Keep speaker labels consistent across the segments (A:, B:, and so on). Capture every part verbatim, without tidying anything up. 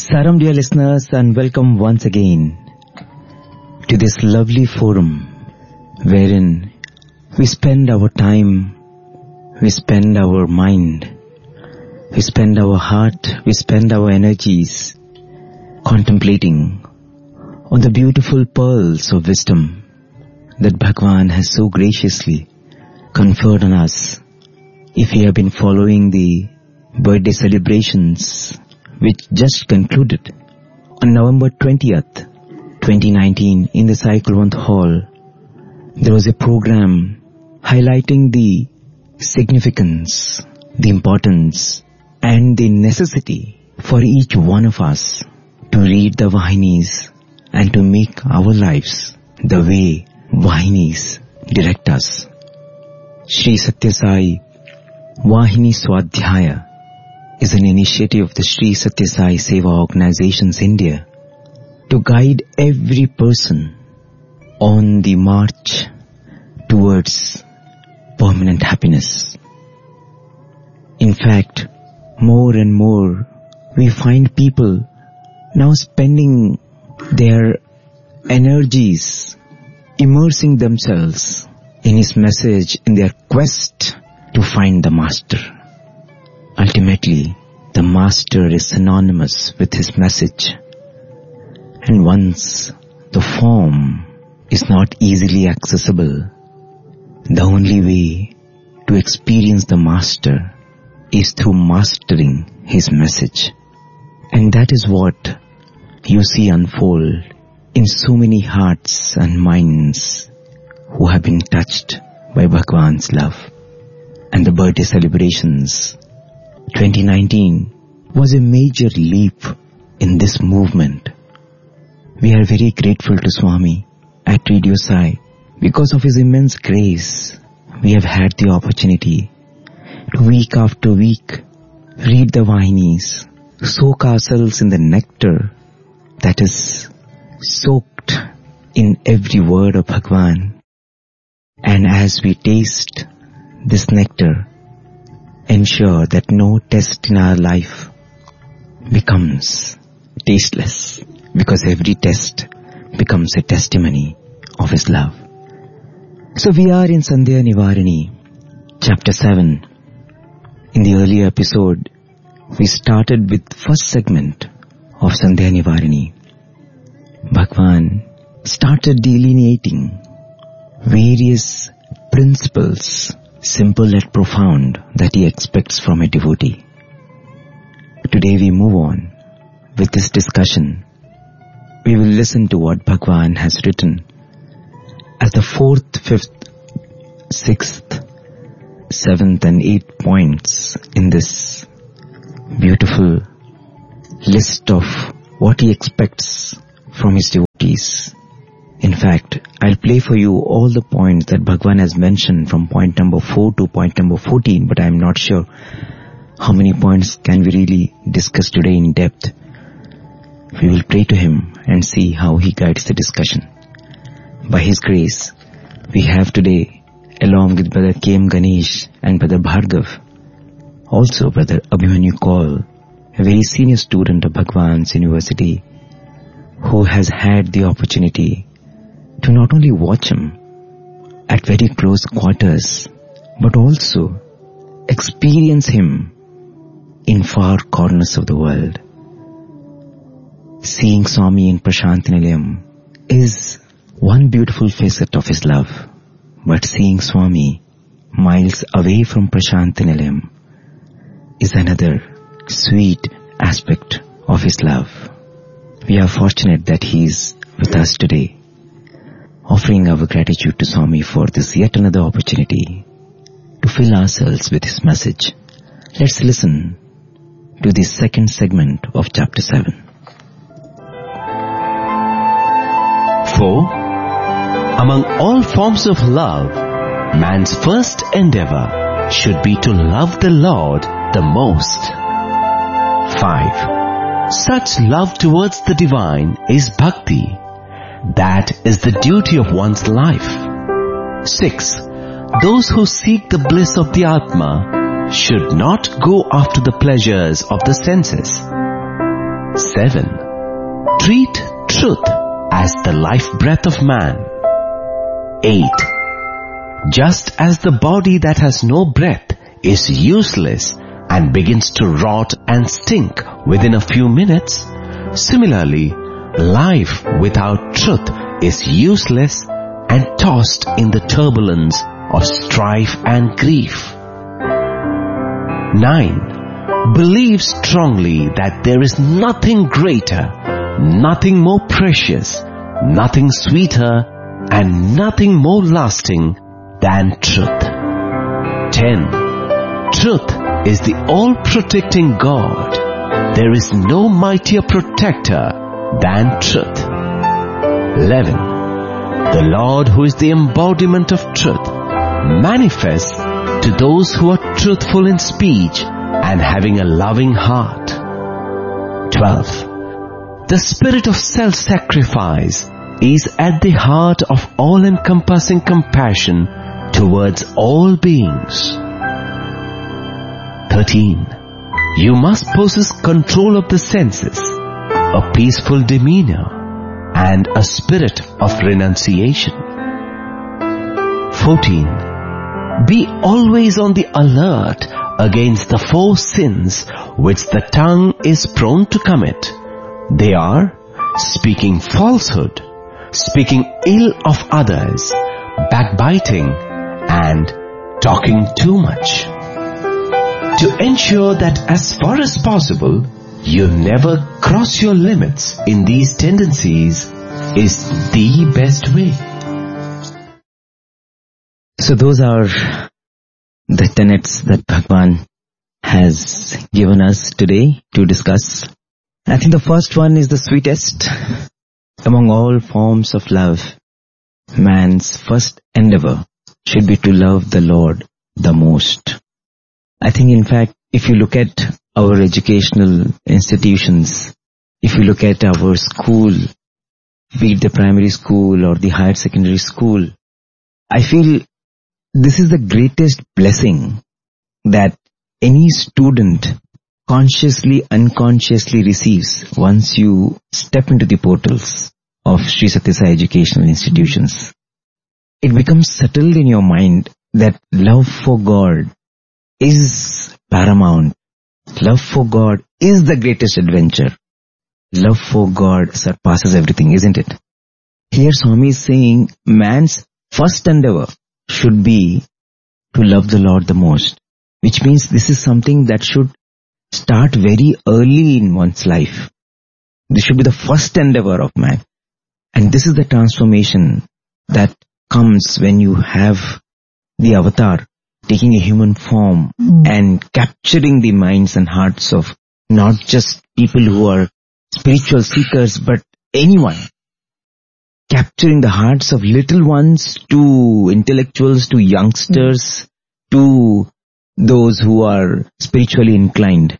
A: Saram, dear listeners, and welcome once again to this lovely forum wherein we spend our time, we spend our mind, we spend our heart, we spend our energies contemplating on the beautiful pearls of wisdom that Bhagwan has so graciously conferred on us. If you have been following the birthday celebrations which just concluded on November twentieth, twenty nineteen in the Sai Kulwant Hall, there was a program highlighting the significance, the importance and the necessity for each one of us to read the Vahinis and to make our lives the way Vahinis direct us. Shri Satya Sai Vahini Swadhyaya is an initiative of the Shri Satya Sai Seva Organizations India to guide every person on the march towards permanent happiness. In fact, more and more we find people now spending their energies immersing themselves in his message in their quest to find the master. Ultimately, the master is synonymous with his message, and once the form is not easily accessible, the only way to experience the master is through mastering his message. And that is what you see unfold in so many hearts and minds who have been touched by Bhagwan's love. And the birthday celebrations twenty nineteen was a major leap in this movement. We are very grateful to Swami at Radio Sai. Because of his immense grace, we have had the opportunity to week after week read the Vahinis, soak ourselves in the nectar that is soaked in every word of Bhagwan. And as we taste this nectar, ensure that no test in our life becomes tasteless, because every test becomes a testimony of his love. So we are in Sandhya Nivarini, chapter seven. In the earlier episode, we started with the first segment of Sandhya Nivarini. Bhagwan started delineating various principles, simple yet profound, that he expects from a devotee. Today we move on with this discussion. We will listen to what Bhagwan has written as the fourth, fifth, sixth, seventh and eighth points in this beautiful list of what he expects from his devotees. In fact, I'll play for you all the points that Bhagwan has mentioned from point number four to point number fourteen, but I'm not sure how many points can we really discuss today in depth. We will pray to him and see how he guides the discussion. By his grace, we have today, along with Brother K M Ganesh and Brother Bhargav, also Brother Abhimanyu Kaul, a very senior student of Bhagwan's University, who has had the opportunity to not only watch him at very close quarters, but also experience him in far corners of the world. Seeing Swami in Prasanthi Nilayam is one beautiful facet of his love, but seeing Swami miles away from Prasanthi Nilayam is another sweet aspect of his love. We are fortunate that he is with us today, offering our gratitude to Swami for this yet another opportunity to fill ourselves with his message. Let's listen to the second segment of chapter seven.
B: For, among all forms of love, man's first endeavor should be to love the Lord the most. five. Such love towards the divine is bhakti. That is the duty of one's life. six. Those who seek the bliss of the Atma should not go after the pleasures of the senses. seven. Treat truth as the life breath of man. eight. Just as the body that has no breath is useless and begins to rot and stink within a few minutes, similarly, life without truth is useless and tossed in the turbulence of strife and grief. nine. Believe strongly that there is nothing greater, nothing more precious, nothing sweeter, and nothing more lasting than truth. ten. Truth is the all-protecting God. There is no mightier protector than truth. eleven. The Lord, who is the embodiment of truth, manifests to those who are truthful in speech and having a loving heart. twelve. The spirit of self-sacrifice is at the heart of all-encompassing compassion towards all beings. thirteen. You must possess control of the senses, a peaceful demeanor, and a spirit of renunciation. fourteen. Be always on the alert against the four sins which the tongue is prone to commit. They are speaking falsehood, speaking ill of others, backbiting, and talking too much. To ensure that as far as possible, you never cross your limits in these tendencies is the best way.
A: So those are the tenets that Bhagwan has given us today to discuss. I think the first one is the sweetest. Among all forms of love, man's first endeavor should be to love the Lord the most. I think, in fact, if you look at our educational institutions, if you look at our school, be it the primary school or the higher secondary school, I feel this is the greatest blessing that any student consciously, unconsciously receives once you step into the portals of Sri Sathya Sai educational institutions. It becomes settled in your mind that love for God is paramount. Love for God is the greatest adventure. Love for God surpasses everything, isn't it? Here Swami is saying man's first endeavor should be to love the Lord the most, which means this is something that should start very early in one's life. This should be the first endeavor of man. And this is the transformation that comes when you have the avatar taking a human form mm. and capturing the minds and hearts of not just people who are spiritual seekers, but anyone. Capturing the hearts of little ones to intellectuals, to youngsters, mm. to those who are spiritually inclined.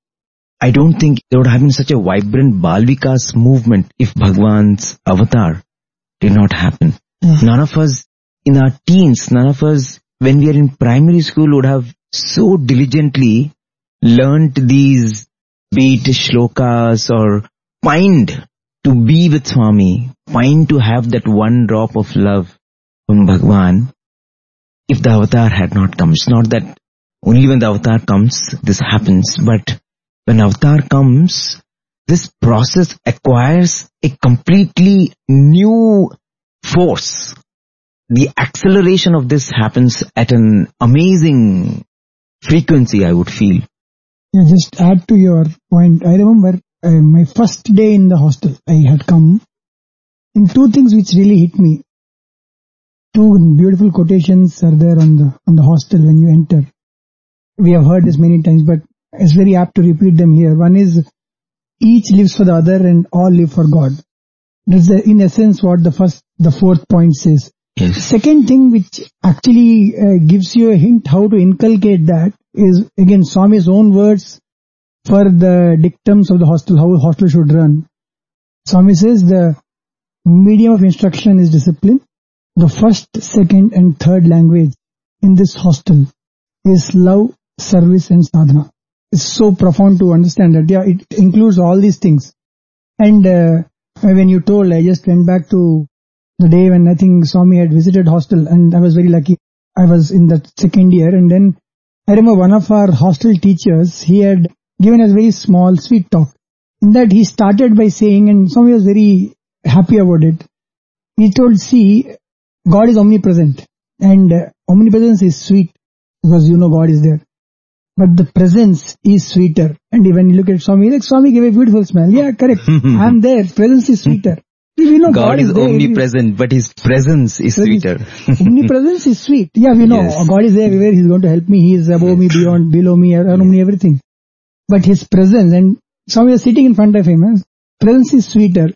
A: I don't think there would have been such a vibrant Bal Vikas movement if Bhagwan's avatar did not happen. Mm. None of us in our teens, none of us when we are in primary school would have so diligently learnt these, be it shlokas, or pined to be with Swami, pined to have that one drop of love from Bhagwan if the avatar had not come. It's not that only when the avatar comes this happens, but when avatar comes, this process acquires a completely new force. The acceleration of this happens at an amazing frequency, I would feel.
C: Yeah, just add to your point. I remember uh, my first day in the hostel, I had come, and two things which really hit me. Two beautiful quotations are there on the on the hostel when you enter. We have heard this many times, but it's very apt to repeat them here. One is, each lives for the other and all live for God. That's the, in essence what the first, the fourth point says.
A: Yes.
C: Second thing which actually uh, gives you a hint how to inculcate that is again Swami's own words for the dictums of the hostel, how the hostel should run. Swami says the medium of instruction is discipline. The first, second and third language in this hostel is love, service and sadhana. is so profound to understand that. Yeah, it includes all these things. And uh, when you told, I just went back to the day when I think Swami had visited hostel, and I was very lucky. I was in the second year, and then I remember one of our hostel teachers, he had given us very small, sweet talk. In that he started by saying, and Swami was very happy about it, he told, see, God is omnipresent, and uh, omnipresence is sweet, because you know God is there. But the presence is sweeter. And when you look at Swami, like Swami gave a beautiful smile. Yeah, correct. I'm there. Presence is sweeter. We know God, God is, is there.
A: omnipresent, but His presence is sweeter.
C: Omnipresence is sweet. Yeah, we know yes. God is there everywhere. He's going to help me. He is above yes. me, beyond, below me, around me, everything. But His presence, and Swami was sitting in front of Him, eh? Presence is sweeter.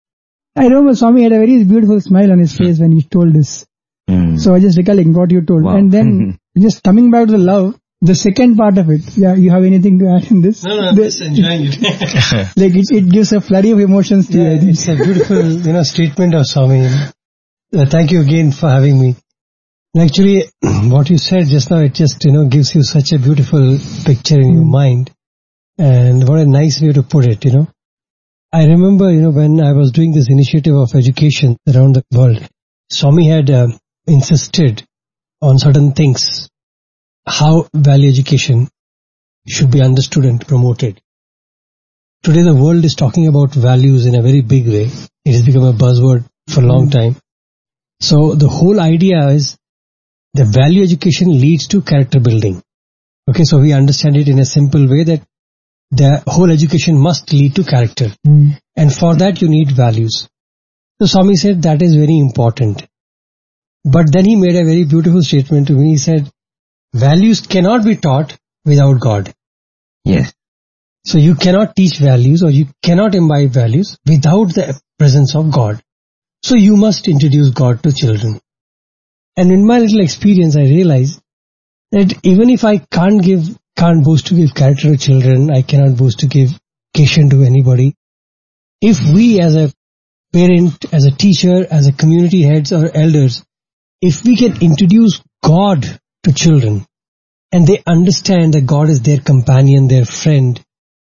C: I remember Swami had a very beautiful smile on his face when he told this. Mm. So I just recollecting what you told. Wow. And then just coming back to the love, the second part of it, yeah, you have anything to add in this?
D: No, no, I'm the, just enjoying it.
C: Like it, it gives a flurry of emotions to
D: yeah,
C: you.
D: It's a beautiful, you know, statement of Swami. Uh, thank you again for having me. And actually, what you said just now, it just, you know, gives you such a beautiful picture in mm. your mind. And what a nice way to put it, you know. I remember, you know, when I was doing this initiative of education around the world, Swami had uh, insisted on certain things. How value education should be understood and promoted. Today the world is talking about values in a very big way. It has become a buzzword for a long time. So the whole idea is the value education leads to character building. Okay, so we understand it in a simple way that the whole education must lead to character. Mm. And for that you need values. So Swami said that is very important. But then he made a very beautiful statement to me. He said, values cannot be taught without God.
A: Yes.
D: So you cannot teach values or you cannot imbibe values without the presence of God. So you must introduce God to children. And in my little experience, I realized that even if I can't give, can't boast to give character to children, I cannot boast to give education to anybody. If we as a parent, as a teacher, as a community heads or elders, if we can introduce God to children, and they understand that God is their companion, their friend,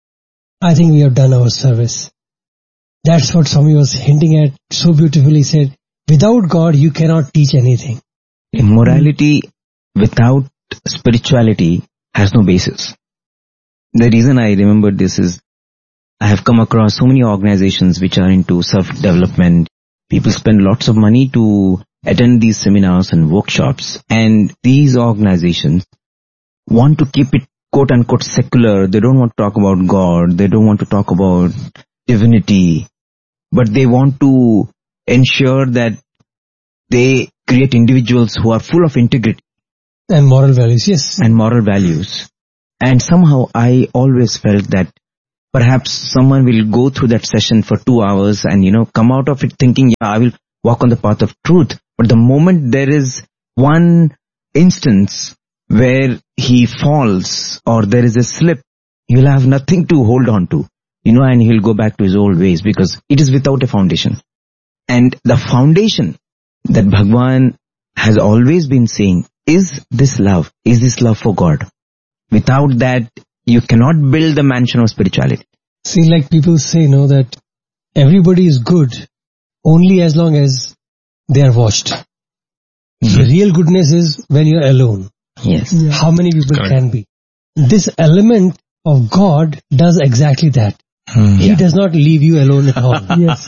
D: I think we have done our service. That's what Swami was hinting at so beautifully. He said, without God, you cannot teach anything.
A: Morality without spirituality has no basis. The reason I remember this is, I have come across so many organizations which are into self-development. People spend lots of money to attend these seminars and workshops, and these organizations want to keep it quote-unquote secular. They don't want to talk about God, they don't want to talk about divinity, but they want to ensure that they create individuals who are full of integrity.
D: And moral values, yes.
A: And moral values. And somehow I always felt that perhaps someone will go through that session for two hours and, you know, come out of it thinking, yeah, I will walk on the path of truth. But the moment there is one instance where he falls or there is a slip, he will have nothing to hold on to, you know, and he'll go back to his old ways because it is without a foundation. And the foundation that Bhagwan has always been saying is this love, is this love for God. Without that, you cannot build the mansion of spirituality.
D: See, like people say, no, that everybody is good only as long as they are watched. Mm-hmm. The real goodness is when you are alone.
A: Yes.
D: Yeah. How many people Correct. Can be? This element of God does exactly that. Mm, he yeah. does not leave you alone at all.
C: Yes.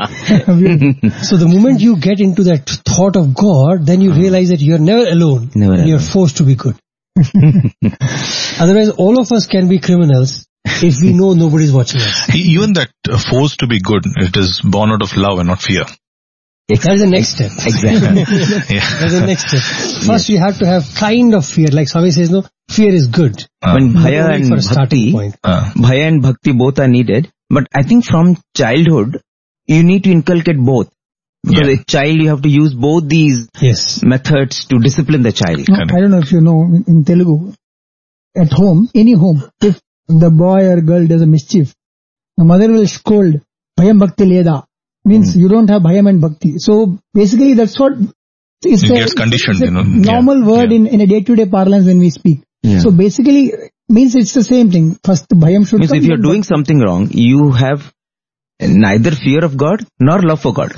D: So the moment you get into that thought of God, then you realize that you are never alone.
A: Never alone.
D: You are forced to be good. Otherwise, all of us can be criminals if we know nobody is watching us.
E: Even that uh, forced to be good, it is born out of love and not fear.
D: That is the next step.
A: Exactly.
E: Yeah.
D: That is the next step. First, yes. you have to have kind of fear. Like Swami says, no, fear is good.
A: Uh, when Bhaya and Bhakti, uh, Bhaya and Bhakti both are needed. But I think from childhood, you need to inculcate both. Because yeah. a child, you have to use both these
D: yes.
A: methods to discipline the child.
C: No, I don't know if you know, in, in Telugu, at home, any home, if the boy or girl does a mischief, the mother will scold, Bhayam Bhakti Leda. Means mm. you don't have Bhayam and Bhakti. So basically that's what it's
E: it
C: a,
E: gets conditioned,
C: it's a
E: you know.
C: normal
E: yeah.
C: word
E: yeah.
C: in, in a day-to-day parlance when we speak.
A: Yeah.
C: So basically means it's the same thing. First, bhayam should
A: Means
C: come.
A: if you're
C: then
A: doing something wrong, you have neither fear of God nor love for God.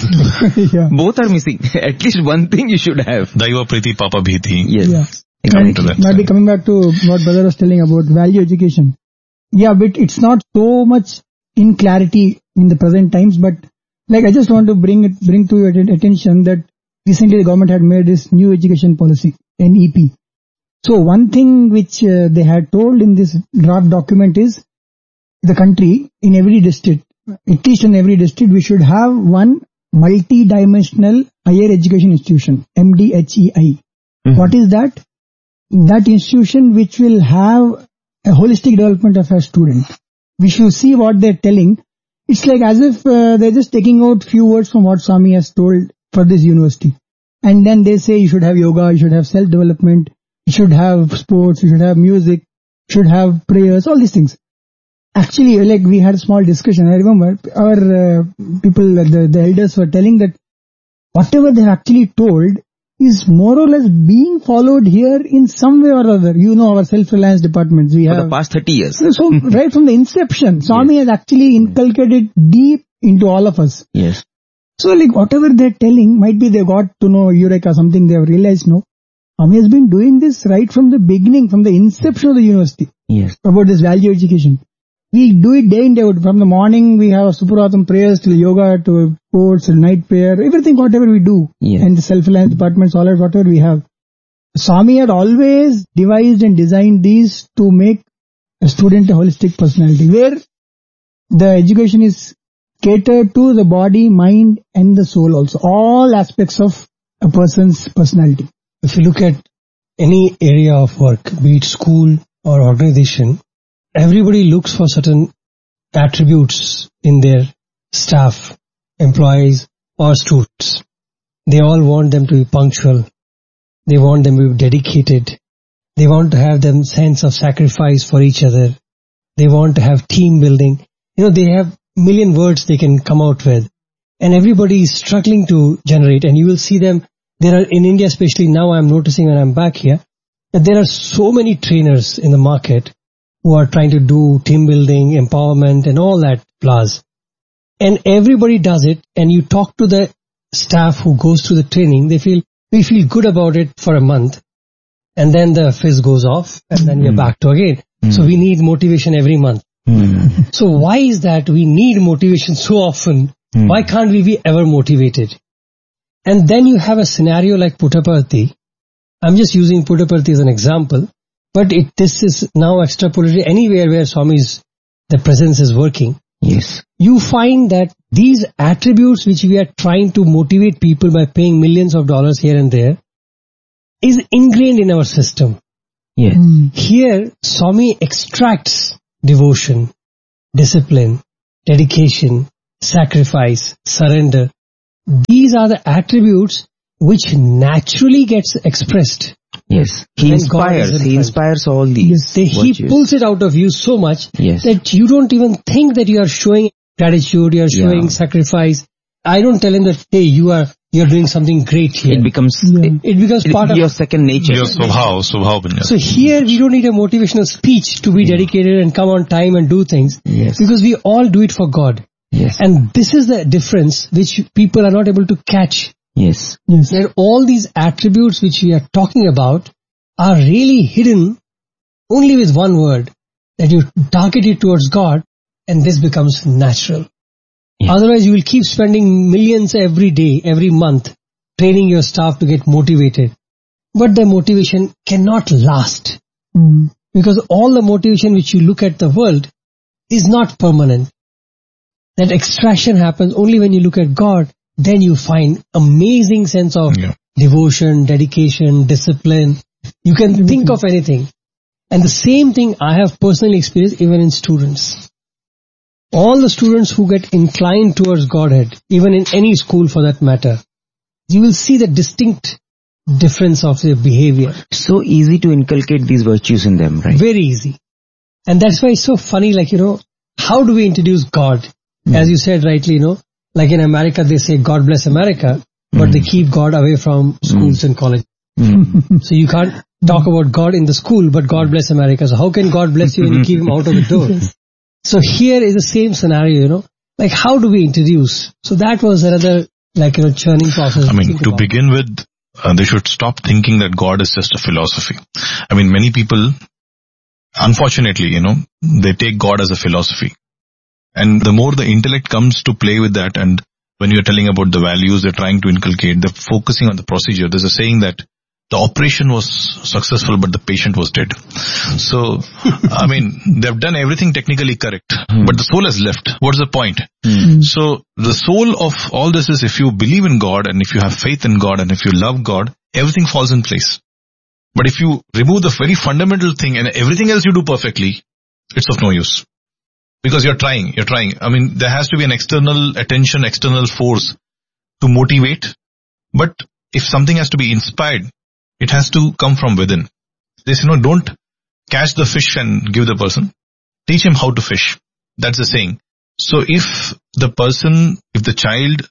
C: yeah.
A: Both are missing. At least one thing you should have.
E: Daiva Priti Papa Bhiti.
A: Yes.
C: Yeah.
E: Coming
C: And
E: to that
C: maybe
E: side.
C: coming back to what brother was telling about value education. Yeah, but it's not so much in clarity in the present times, but like I just want to bring it, bring to your attention that recently the government had made this new education policy, N E P. So one thing which uh, they had told in this draft document is the country in every district, at least in every district, we should have one multi-dimensional higher education institution, M D H E I.
A: Mm-hmm.
C: What is that? That institution which will have a holistic development of a student. We should see what they're telling. It's like as if uh, they're just taking out few words from what Swami has told for this university. And then they say you should have yoga, you should have self-development, you should have sports, you should have music, you should have prayers, all these things. Actually, like we had a small discussion. I remember our uh, people, the, the elders were telling that whatever they actually told is more or less being followed here in some way or other. You know our self-reliance departments. We
A: For
C: have
A: the past thirty years.
C: So right from the inception, Swami has actually inculcated deep into all of us.
A: Yes.
C: So like whatever they're telling, might be they got to know Eureka, something they have realized, no. Swami has been doing this right from the beginning, from the inception of the university.
A: Yes.
C: About this value education. We do it day in day out. From the morning we have Supratham prayers till yoga to sports till night prayer, everything whatever we do.
A: Yeah.
C: And the self-reliance departments, all that whatever we have. Swami had always devised and designed these to make a student a holistic personality, where the education is catered to the body, mind and the soul also. All aspects of a person's personality.
D: If you look at any area of work, be it school or organization, everybody looks for certain attributes in their staff, employees or students. They all want them to be punctual. They want them to be dedicated. They want to have them sense of sacrifice for each other. They want to have team building. You know, they have million words they can come out with. And everybody is struggling to generate. And you will see them, there are in India especially now I'm noticing when I'm back here, that there are so many trainers in the market who are trying to do team building, empowerment and all that plus. And everybody does it, and you talk to the staff who goes through the training, they feel, we feel good about it for a month, and then the fizz goes off, and then we're back to again. Mm. So we need motivation every month. Mm. So why is that we need motivation so often? Mm. Why can't we be ever motivated? And then you have a scenario like Puttaparthi. I'm just using Puttaparthi as an example. But it, this is now extrapolated anywhere where Swami's, the presence is working.
A: Yes.
D: You find that these attributes which we are trying to motivate people by paying millions of dollars here and there is ingrained in our system.
A: Yes.
C: Mm.
D: Here, Swami extracts devotion, discipline, dedication, sacrifice, surrender. These are the attributes which naturally gets expressed.
A: Yes, he inspires, he inspires all these.
D: Yes, he pulls it out of you so much
A: yes.
D: that you don't even think that you are showing gratitude, you are showing yeah. sacrifice. I don't tell him that, hey, you are you are doing something great here.
A: It becomes
D: yeah. it, it becomes
A: it,
D: part
A: your
D: of
A: your second nature.
E: Your swabhav, swabhav.
D: So here we don't need a motivational speech to be yeah. dedicated and come on time and do things.
A: Yes.
D: Because we all do it for God.
A: Yes.
D: And this is the difference which people are not able to catch.
A: Yes.
C: Yes.
D: That all these attributes which we are talking about are really hidden only with one word, that you target it towards God, and this becomes natural. Yeah. Otherwise you will keep spending millions every day, every month, training your staff to get motivated. But the motivation cannot last.
C: Mm.
D: Because all the motivation which you look at the world is not permanent. That extraction happens only when you look at God. Then you find amazing sense of yeah. devotion, dedication, discipline. You can mm-hmm. think of anything. And the same thing I have personally experienced even in students. All the students who get inclined towards Godhead, even in any school for that matter, you will see the distinct difference of their behavior.
A: So easy to inculcate these virtues in them, right?
D: Very easy. And that's why it's so funny, like, you know, how do we introduce God? Mm. As you said rightly, you know, like in America they say God bless America, but mm. they keep God away from schools mm. and colleges. Mm. So you can't talk about God in the school, but God bless America. So how can God bless you when you keep him out of the door? So here is the same scenario, you know, like how do we introduce? So that was another, like, you know, churning process.
E: I mean, to about. begin with, uh, they should stop thinking that God is just a philosophy. I mean, many people, unfortunately, you know, they take God as a philosophy. And the more the intellect comes to play with that, and when you're telling about the values they're trying to inculcate, they're focusing on the procedure. There's a saying that the operation was successful, but the patient was dead. So, I mean, they've done everything technically correct, mm. but the soul has left. What's the point? Mm. So, the soul of all this is if you believe in God and if you have faith in God and if you love God, everything falls in place. But if you remove the very fundamental thing and everything else you do perfectly, it's of no use. Because you're trying, you're trying. I mean, there has to be an external attention, external force to motivate. But if something has to be inspired, it has to come from within. This, you know, don't catch the fish and give the person. Teach him how to fish. That's the saying. So if the person, if the child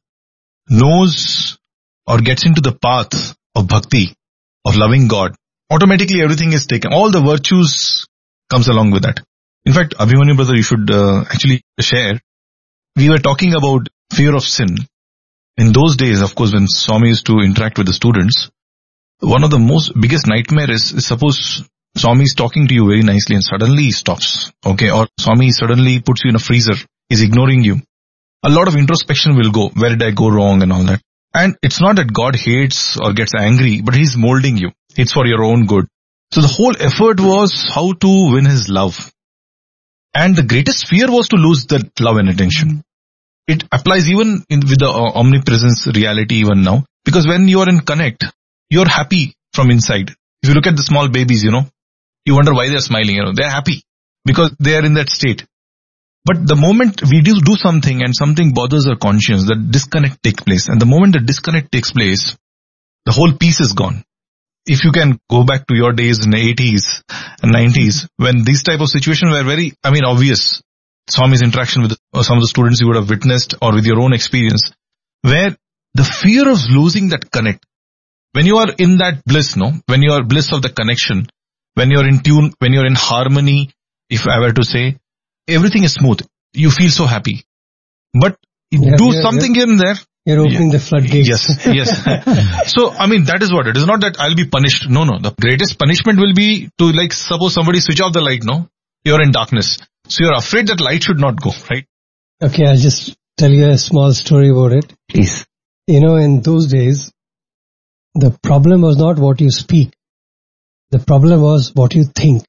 E: knows or gets into the path of bhakti, of loving God, automatically everything is taken. All the virtues comes along with that. In fact, Abhimanyu brother, you should uh, actually share. We were talking about fear of sin. In those days, of course, when Swami used to interact with the students, one of the most biggest nightmare is, is suppose Swami is talking to you very nicely and suddenly he stops. Okay. Or Swami suddenly puts you in a freezer. He's ignoring you. A lot of introspection will go. Where did I go wrong and all that? And it's not that God hates or gets angry, but he's molding you. It's for your own good. So the whole effort was how to win his love. And the greatest fear was to lose that love and attention. It applies even in, with the uh, omnipresence reality even now. Because when you are in connect, you're happy from inside. If you look at the small babies, you know, you wonder why they're smiling, you know, they're happy because they are in that state. But the moment we do, do something and something bothers our conscience, the disconnect takes place. And the moment the disconnect takes place, the whole piece is gone. If you can go back to your days in the eighties and nineties, when these type of situations were very, I mean, obvious. Swami's interaction with some of the students you would have witnessed or with your own experience, where the fear of losing that connect, when you are in that bliss, no, when you are bliss of the connection, when you're in tune, when you're in harmony, if I were to say, everything is smooth. You feel so happy. But yeah, do yeah, something yeah. in there.
D: You're opening yeah. the floodgates.
E: Yes, yes. So, I mean, that is what it is. Not that I'll be punished. No, no. The greatest punishment will be to, like, suppose somebody switch off the light, no? You're in darkness. So you're afraid that light should not go, right?
D: Okay, I'll just tell you a small story about it.
A: Please.
D: You know, in those days, the problem was not what you speak. The problem was what you think.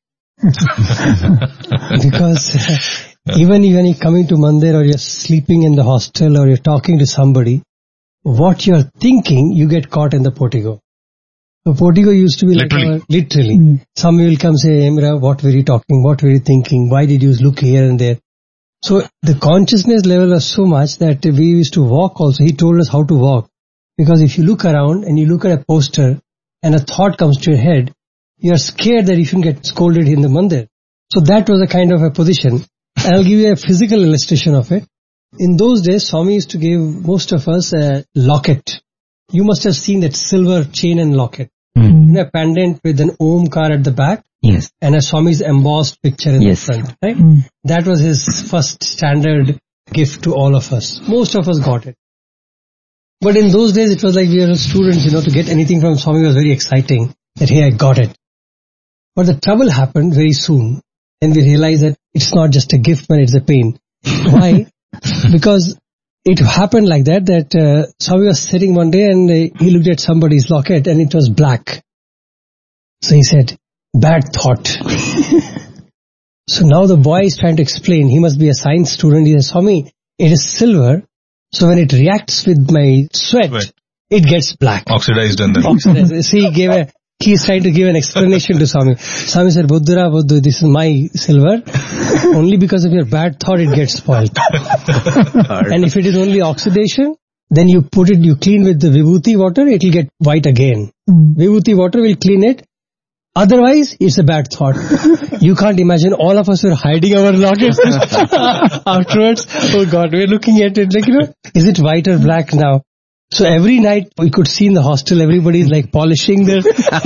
D: Because uh, even when you're coming to Mandir or you're sleeping in the hostel or you're talking to somebody, what you're thinking, you get caught in the portico. The portico used to be
E: literally.
D: like, our, literally. Mm. Some will come say, Emra, what were you talking? What were you thinking? Why did you look here and there? So the consciousness level was so much that we used to walk also. He told us how to walk. Because if you look around and you look at a poster and a thought comes to your head, you are scared that you shouldn't get scolded in the mandir. So that was a kind of a position. And I'll give you a physical illustration of it. In those days, Swami used to give most of us a locket. You must have seen that silver chain and locket. Mm. You know, a pendant with an Omkar at the back.
A: Yes.
D: And a Swami's embossed picture in
A: yes.
D: the front. Right?
C: Mm.
D: That was his first standard gift to all of us. Most of us got it. But in those days, it was like we were students, you know, to get anything from Swami was very exciting. That, hey, I got it. But the trouble happened very soon. And we realized that it's not just a gift, but it's a pain. Why? Because it happened like that, that uh, Swami was sitting one day and uh, he looked at somebody's locket and it was black. So he said, bad thought. So now the boy is trying to explain. He must be a science student. He says, Swami, it is silver. So when it reacts with my sweat, sweat. It gets black.
E: Oxidized and then.
D: Oxidized. See, he gave a, he's trying to give an explanation to Swami. Swami said, Buddhara, Buddha, this is my silver. Only because of your bad thought, it gets spoiled. And if it is only oxidation, then you put it, you clean with the vibhuti water, it will get white again. Mm. Vibhuti water will clean it. Otherwise, it's a bad thought. You can't imagine all of us were hiding our lockets afterwards. Oh God, we're looking at it like, you know, is it white or black now? So every night we could see in the hostel, everybody is like polishing their,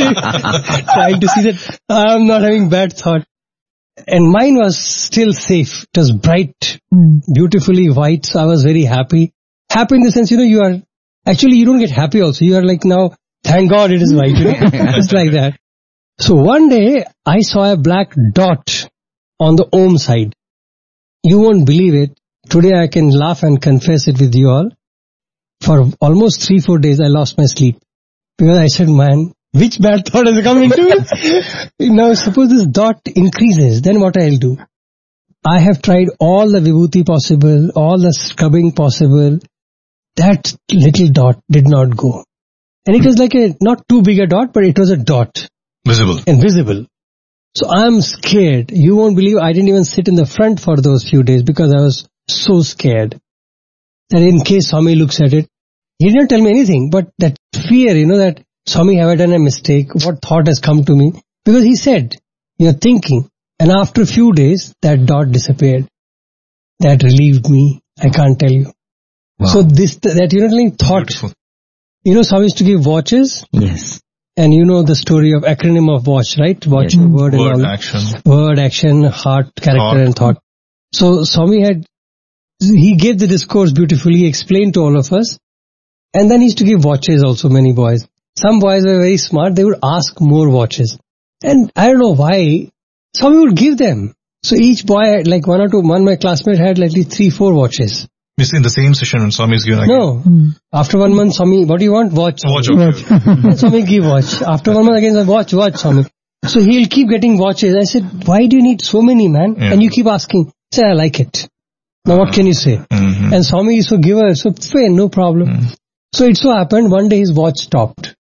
D: trying to see that I'm not having bad thought. And mine was still safe. It was bright,
C: Mm.
D: beautifully white. So I was very happy. Happy in the sense, you know, you are, actually you don't get happy also. You are like now, thank God it is white, you know, just like that. So one day I saw a black dot on the Om side. You won't believe it. Today I can laugh and confess it with you all. For almost three, four days I lost my sleep. Because I said, man, which bad thought has come into me? Now suppose this dot increases, then what I'll do? I have tried all the vibhuti possible, all the scrubbing possible. That little dot did not go. And it was like a, not too big a dot, but it was a dot.
E: Visible.
D: And visible. So I'm scared. You won't believe I didn't even sit in the front for those few days because I was so scared that in case Swami looks at it, he didn't tell me anything, but that fear, you know, that Swami, have I done a mistake? What thought has come to me? Because he said, you're thinking. And after a few days, that dot disappeared. That relieved me. I can't tell you.
A: Wow.
D: So this, that, you know, like thought,
E: Beautiful.
D: you know, Swami used to give watches.
A: Yes.
D: And you know the story of acronym of watch, right? Watch,
A: Yes.
D: word and
E: Word,
D: all.
E: action.
D: Word, action, heart, character
E: Thought.
D: and thought. So Swami had, he gave the discourse beautifully, he explained to all of us. And then he used to give watches also, many boys. Some boys were very smart, they would ask more watches. And I don't know why, Swami would give them. So each boy had like one or two, one of my classmates had like three, four watches.
E: It's in the same session when Swami is given again.
D: No.
C: Mm.
D: After one month, Swami, what do you want? Watch.
E: Watch
C: Watch.
E: okay.
D: And Swami give watch. After one month again, watch, watch, Swami. So he'll keep getting watches. I said, why do you need so many, man?
E: Yeah.
D: And you keep asking. Say, I like it. Now what can you say?
E: Mhm.
D: And Swami is so giver, so fair, no problem.
E: Mm.
D: So it so happened, one day his watch stopped.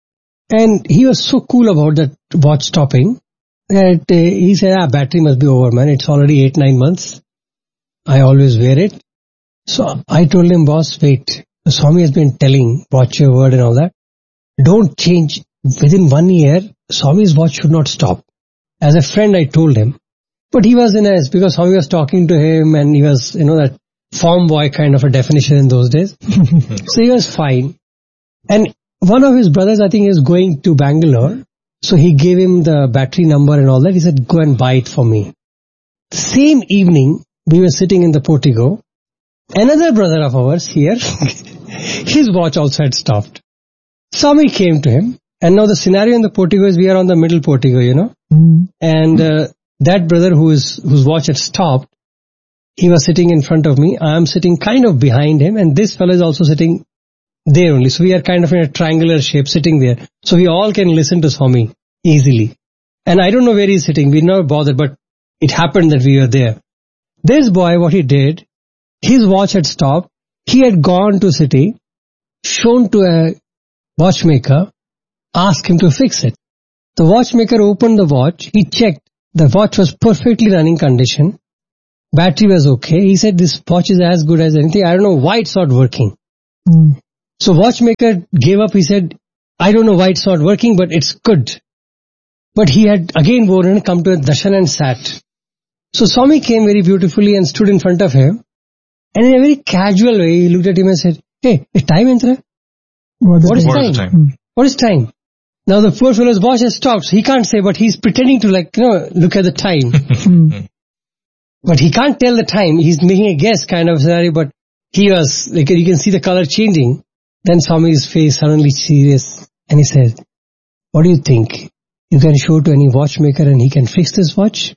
D: And he was so cool about that watch stopping that uh, he said, ah, battery must be over, man. It's already eight, nine months. I always wear it. So I told him, boss, wait. The Swami has been telling, watch your word and all that. Don't change. Within one year, Swami's watch should not stop. As a friend, I told him. But he was in a, because Swami was talking to him and he was, you know, that farm boy kind of a definition in those days. So he was fine. And one of his brothers, I think, is going to Bangalore. So he gave him the battery number and all that. He said, go and buy it for me. Same evening, we were sitting in the portico. Another brother of ours here, his watch also had stopped. Swami came to him. And now the scenario in the portico is we are on the middle portico, you know.
C: Mm.
D: And uh, that brother who is whose watch had stopped, he was sitting in front of me. I am sitting kind of behind him. And this fellow is also sitting there only. So we are kind of in a triangular shape sitting there. So we all can listen to Swami easily. And I don't know where he's sitting. We never bothered, but it happened that we were there. This boy, what he did, his watch had stopped. He had gone to city, shown to a watchmaker, asked him to fix it. The watchmaker opened the watch. He checked. The watch was perfectly running condition. Battery was okay. He said, this watch is as good as anything. I don't know why it's not working.
C: Mm.
D: So watchmaker gave up. He said, I don't know why it's not working, but it's good. But he had again worn and come to a darshan and sat. So Swami came very beautifully and stood in front of him. And in a very casual way, he looked at him and said, hey, is time entra?
C: What,
D: What is
E: What
D: time?
E: is the time?
C: Mm.
D: What is time? Now the poor fellow's watch has stopped. So he can't say, but he's pretending to like, you know, look at the time.
C: Mm.
D: But he can't tell the time. He's making a guess kind of scenario, but he was, like, you can see the color changing. Then Swami's face suddenly serious. And he said, what do you think? You can show to any watchmaker and he can fix this watch?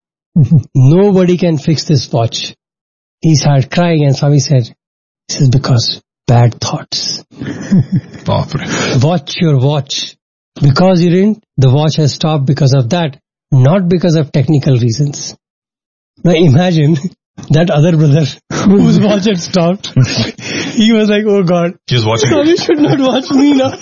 D: Nobody can fix this watch. He started crying and Swami said, this is because bad thoughts.
E: Baapre.
D: Watch your watch. Because you didn't, the watch has stopped because of that, not because of technical reasons. Now imagine that other brother whose watch had stopped. He was like, oh God,
E: He was watching
D: Swami
E: it.
D: should not watch me now.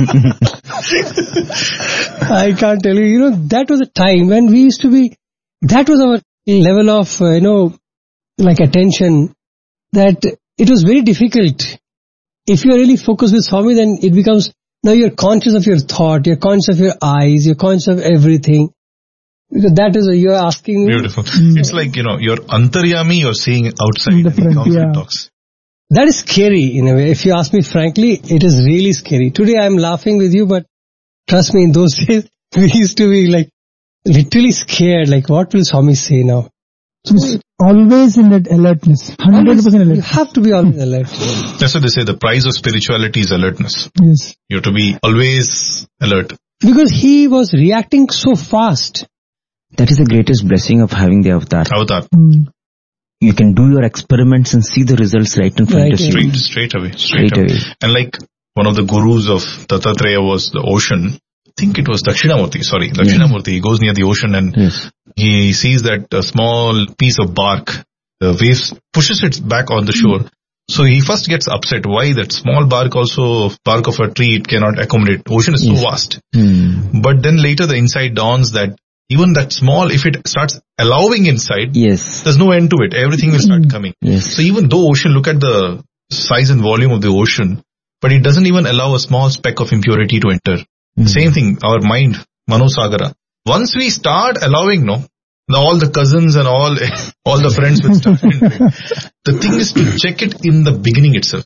D: I can't tell you, you know, that was a time when we used to be, that was our level of, uh, you know, like attention, that it was very difficult. If you are really focused with Swami, then it becomes, now you're conscious of your thought, you're conscious of your eyes, you're conscious of everything. Because that is, you're asking me.
E: Beautiful. It's like, you know, your antaryami you're seeing outside.
C: In the
E: and he
C: front,
E: comes
C: yeah.
E: and talks.
D: that is scary in a way. If you ask me frankly, it is really scary. Today I'm laughing with you, but trust me, in those days, we used to be like literally scared, like what will Swami say now?
C: So always in that alertness, one hundred percent alert.
D: You have to be always alert.
E: That's what they say, the price of spirituality is alertness.
C: Yes.
E: You have to be always alert.
D: Because he was reacting so fast.
A: That is the greatest blessing of having the avatar.
E: Avatar.
C: Mm.
A: You can do your experiments and see the results right in front
D: Right,
A: of you.
E: Straight, straight away. Straight,
A: Straight
E: away.
A: away.
E: And like one of the gurus of Dattatreya was the ocean. I think it was Dakshinamurti, sorry, Dakshinamurti. He goes near the ocean and
A: Yes.
E: he sees that a small piece of bark, the waves pushes it back on the shore. So he first gets upset. Why that small bark also, bark of a tree, it cannot accommodate. Ocean is
A: Yes.
E: so vast.
A: Hmm.
E: But then later the insight dawns that even that small, if it starts allowing inside,
A: Yes.
E: there's no end to it. Everything will start coming.
A: Yes.
E: So even though ocean, look at the size and volume of the ocean, but it doesn't even allow a small speck of impurity to enter.
A: Hmm.
E: Same thing, our mind, Manosagara. Once we start allowing, no, the, all the cousins and all, all the friends will start entering. The thing is to check it in the beginning itself.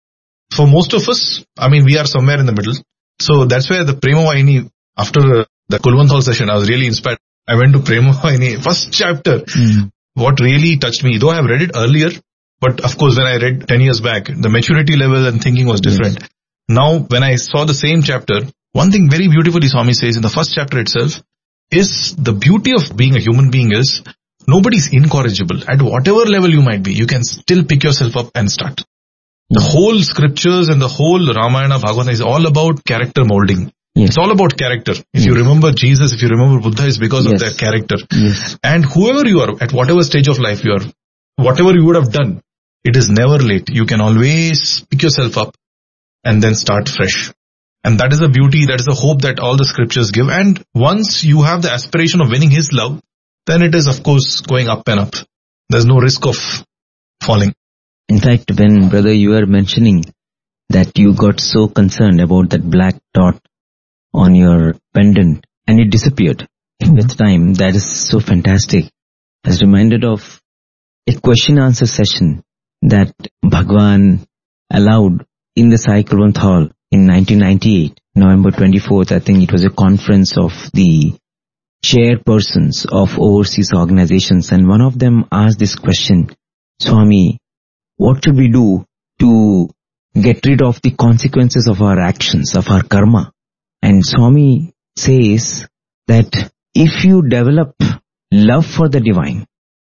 E: For most of us, I mean, we are somewhere in the middle. So that's where the Prema Vahini, after the, the Kulwanthal session, I was really inspired. I went to Prema Vahini, first chapter.
A: Hmm.
E: What really touched me, though I have read it earlier, but of course when I read ten years back, the maturity level and thinking was different. Yes. Now when I saw the same chapter, one thing very beautifully Swami says in the first chapter itself is the beauty of being a human being is nobody's incorrigible. At whatever level you might be, you can still pick yourself up and start. The whole scriptures and the whole Ramayana, Bhagavata is all about character molding. Yes. It's all about character. If yes. you remember Jesus, if you remember Buddha, it's because yes. of their character.
A: Yes.
E: And whoever you are, at whatever stage of life you are, whatever you would have done, it is never late. You can always pick yourself up and then start fresh. And that is the beauty, that is the hope that all the scriptures give. And once you have the aspiration of winning His love, then it is of course going up and up. There's no risk of falling.
A: In fact, when brother you were mentioning that you got so concerned about that black dot on your pendant and it disappeared mm-hmm. with time, that is so fantastic. I was reminded of a question answer session that Bhagwan allowed in the Sai Kulwant Hall in nineteen ninety-eight, November twenty-fourth. I think it was a conference of the chairpersons of overseas organizations, and one of them asked this question, Swami, what should we do to get rid of the consequences of our actions, of our karma? And Swami says that if you develop love for the divine,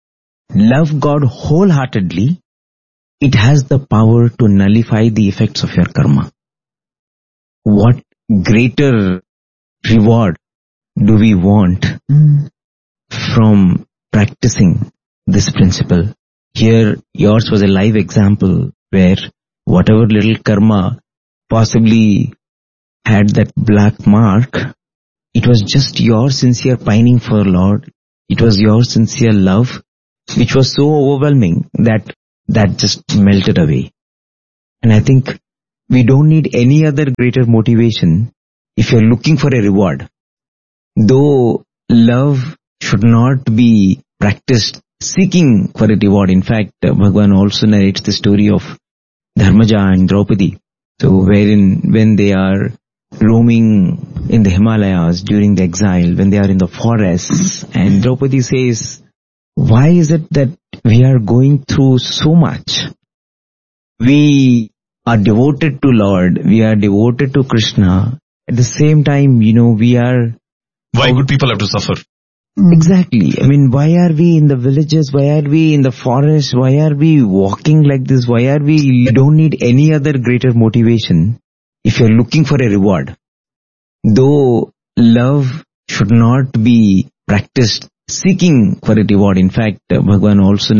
A: love God wholeheartedly, it has the power to nullify the effects of your karma. What greater reward do we want mm. from practicing this principle? Here, yours was a live example where whatever little karma possibly had that black mark, it was just your sincere pining for Lord. It was your sincere love, which was so overwhelming that that just melted away. And I think we don't need any other greater motivation if you're looking for a reward. Though love should not be practiced seeking for a reward. In fact, Bhagwan also narrates the story of Dharmaja and Draupadi. So wherein when they are roaming in the Himalayas during the exile, when they are in the forests, and Draupadi says, why is it that we are going through so much? We are devoted to Lord, we are devoted to Krishna. At the same time, you know, we are...
E: Why good people have to suffer?
A: Exactly. I mean, why are we in the villages? Why are we in the forest? Why are we walking like this? Why are we... You don't need any other greater motivation if you're looking for a reward. Though love should not be practiced seeking for a reward. In fact, Bhagwan also